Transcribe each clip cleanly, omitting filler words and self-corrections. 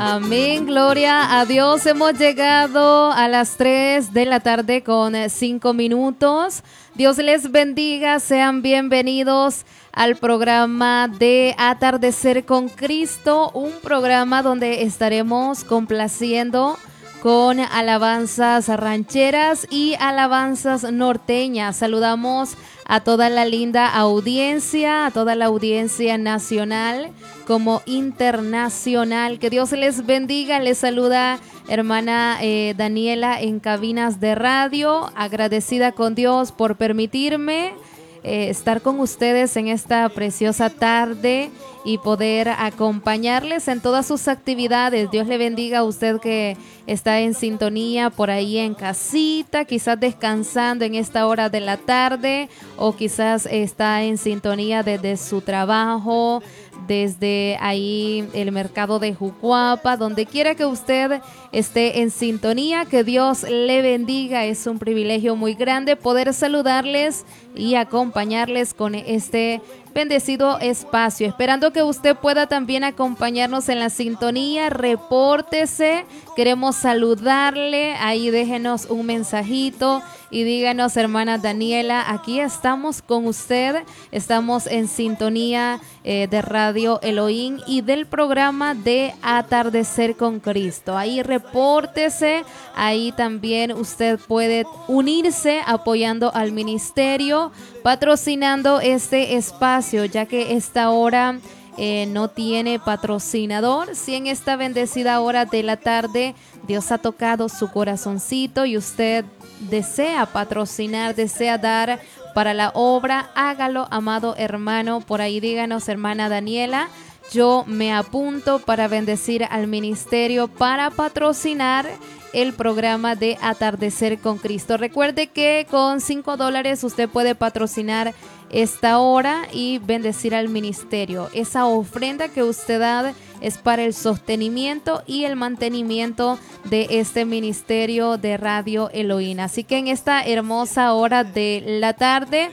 Amén, gloria a Dios. Hemos llegado a las 3 de la tarde con 5 minutos. Dios les bendiga, sean bienvenidos al programa de Atardecer con Cristo, un programa donde estaremos complaciendo con alabanzas rancheras y alabanzas norteñas. Saludamos a toda la linda audiencia, a toda la audiencia nacional como internacional. Que Dios les bendiga. Les saluda hermana Daniela en cabinas de radio. Agradecida con Dios por permitirme estar con ustedes en esta preciosa tarde y poder acompañarles en todas sus actividades. Dios le bendiga a usted que está en sintonía por ahí en casita, quizás descansando en esta hora de la tarde, o quizás está en sintonía desde su trabajo, desde ahí el mercado de Jucuapa, donde quiera que usted esté en sintonía. Que Dios le bendiga. Es un privilegio muy grande poder saludarles y acompañarles con este bendecido espacio, esperando que usted pueda también acompañarnos en la sintonía. Repórtese, queremos saludarle, ahí déjenos un mensajito y díganos: hermana Daniela, aquí estamos con usted, estamos en sintonía de Radio Elohim y del programa de Atardecer con Cristo. Ahí repórtese, ahí también usted puede unirse apoyando al ministerio, patrocinando este espacio, ya que esta hora no tiene patrocinador. Si en esta bendecida hora de la tarde Dios ha tocado su corazoncito y usted desea patrocinar, desea dar para la obra, hágalo, amado hermano. Por ahí díganos: hermana Daniela, yo me apunto para bendecir al ministerio, para patrocinar el programa de Atardecer con Cristo. Recuerde que con $5 usted puede patrocinar esta hora y bendecir al ministerio. Esa ofrenda que usted da es para el sostenimiento y el mantenimiento de este ministerio de Radio Elohim. Así que en esta hermosa hora de la tarde,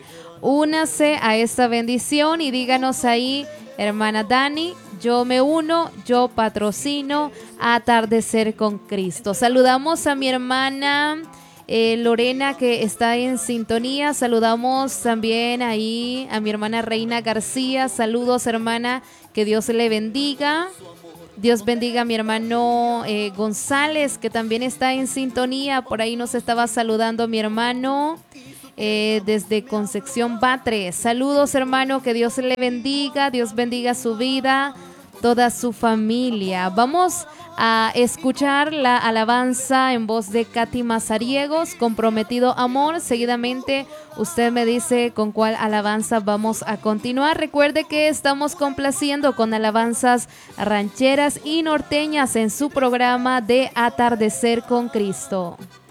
únase a esta bendición y díganos ahí: hermana Dani, yo me uno, yo patrocino Atardecer con Cristo. Saludamos a mi hermana Lorena, que está en sintonía. Saludamos también ahí a mi hermana Reina García. Saludos, hermana, que Dios le bendiga. Dios bendiga a mi hermano González, que también está en sintonía. Por ahí nos estaba saludando mi hermano desde Concepción Batres. Saludos, hermano, que Dios le bendiga. Dios bendiga su vida, toda su familia. Vamos a escuchar la alabanza en voz de Katy Mazariegos, Comprometido Amor. Seguidamente usted me dice con cuál alabanza vamos a continuar. Recuerde que estamos complaciendo con alabanzas rancheras y norteñas en su programa de Atardecer con Cristo.